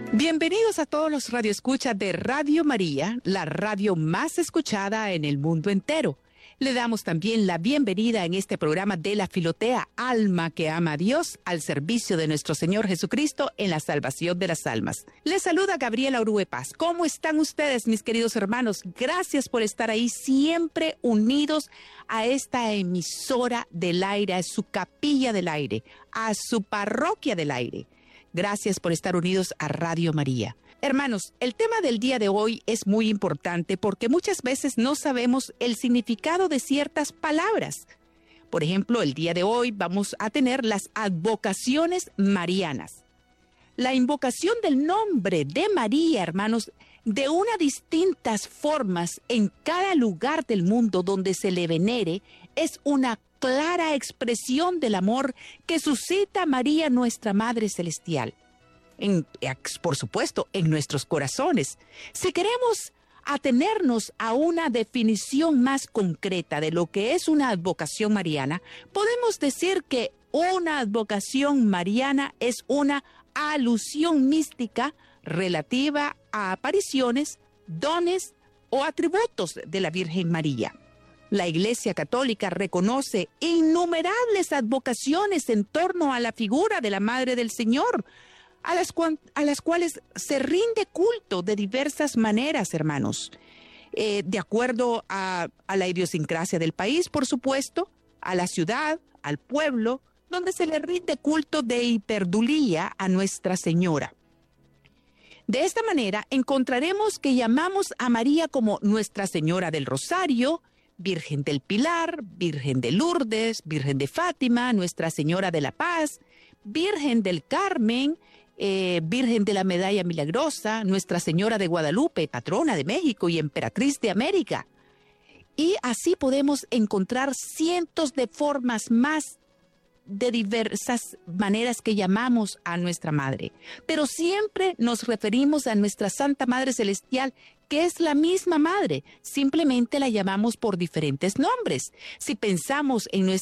Bienvenidos a todos los radioescuchas de Radio María, la radio más escuchada en el mundo entero. Le damos también la bienvenida en este programa de La Filotea, alma que ama a Dios, al servicio de nuestro Señor Jesucristo en la salvación de las almas. Les saluda Gabriela Orue Paz. ¿Cómo están ustedes, mis queridos hermanos? Gracias por estar ahí siempre unidos a esta emisora del aire, a su capilla del aire, a su parroquia del aire. Gracias por estar unidos a Radio María. Hermanos, el tema del día de hoy es muy importante porque muchas veces no sabemos el significado de ciertas palabras. Por ejemplo, el día de hoy vamos a tener las advocaciones marianas. La invocación del nombre de María, hermanos, de una distintas formas en cada lugar del mundo donde se le venere, es una clara expresión del amor que suscita María, nuestra Madre Celestial. Por supuesto, en nuestros corazones. Si queremos atenernos a una definición más concreta de lo que es una advocación mariana, podemos decir que una advocación mariana es una alusión mística relativa a apariciones, dones o atributos de la Virgen María. La Iglesia Católica reconoce innumerables advocaciones en torno a la figura de la Madre del Señor, a las cuales se rinde culto de diversas maneras, hermanos. De acuerdo a la idiosincrasia del país, por supuesto, a la ciudad, al pueblo, donde se le rinde culto de hiperdulía a Nuestra Señora. De esta manera, encontraremos que llamamos a María como Nuestra Señora del Rosario, Virgen del Pilar, Virgen de Lourdes, Virgen de Fátima, Nuestra Señora de la Paz, Virgen del Carmen, Virgen de la Medalla Milagrosa, Nuestra Señora de Guadalupe, patrona de México y emperatriz de América. Y así podemos encontrar cientos de formas más de diversas maneras que llamamos a nuestra Madre. Pero siempre nos referimos a nuestra Santa Madre Celestial, que es la misma Madre, simplemente la llamamos por diferentes nombres. Si pensamos en